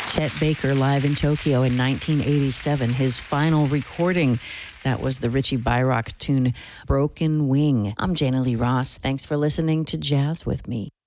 Chet Baker live in Tokyo in 1987, his final recording. That was the Richie Byrock tune, Broken Wing. I'm Jana Lee Ross. Thanks for listening to Jazz with Me.